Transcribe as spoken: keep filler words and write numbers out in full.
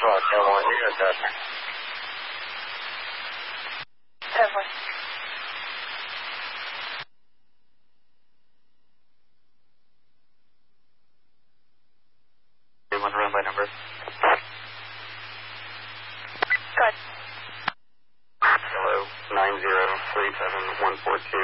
Oh, ten one, you got that. ten one. One run by number. Good. Hello, nine zero three seven one four two.